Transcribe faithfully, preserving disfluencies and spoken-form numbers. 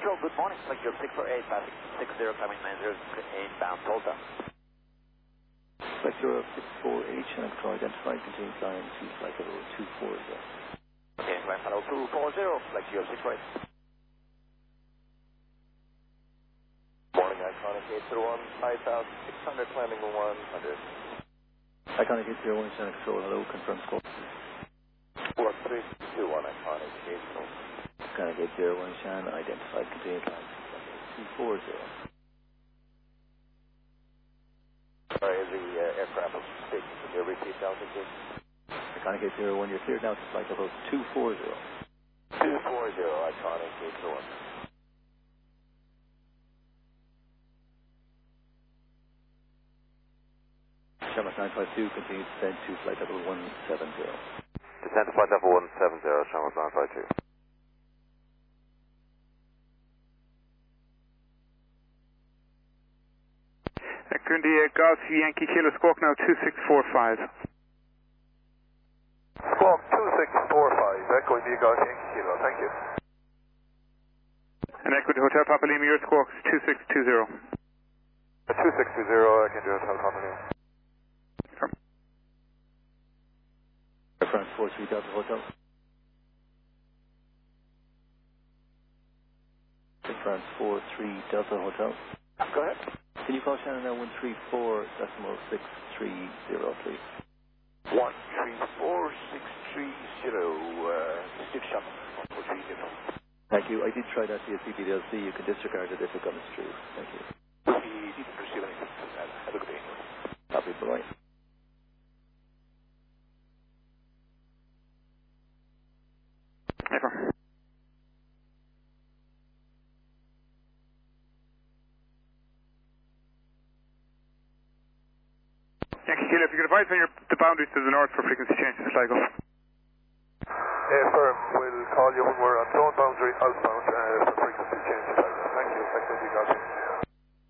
Central, good morning. Flight zero six four eight, passing six zero, climbing nine zero, inbound Tulsa. Flight zero six four eight, Chinook control identified, continue flying to flight level two four zero. Okay, ground level two four zero, flight zero six four eight. Morning, Iconic eight zero one, five thousand six hundred, climbing one hundred. Iconic eight zero one, Chinook control, hello, confirm score. four three two one, Iconic eight zero. Iconic eight zero one, Shan, identified, continue flying to flight level two four zero. Sorry, the uh, aircraft was mistaken. Can you repeat altitude? Iconic eight zero one, you're cleared now to flight level two four zero. two four zero, Iconic eight zero one. Shamrock nine five two, continue descent to flight level one seven zero. Descent to flight level one seven zero, Shamrock nine five two. Grundy Golf Yankee Kilo Squawk now two six four five. Squawk two six four five, Echo India Golf Yankee Kilo, thank you. And Echo to Hotel Papa Lima, your squawk is two six two zero. two six two zero, Echo India Hotel Papa Lima. Confirm. Air France four three Delta Hotel. Air France four three Delta Hotel. Go ahead. Can you call Shannon now one three four decimal six three zero, please? one three four six three zero, uh, stiff shot, one four three zero. Thank you. I did try that C S C B D L C. You can disregard it if it comes true. Thank you. We didn't receive anything from that. Have a good day. Copy, bye-bye. Never. Yankee Kilo, if you could advise me your, the boundaries to the north for frequency change to Sligo. Uh, firm, we'll call you when we're on zone boundary outbound uh, for frequency change.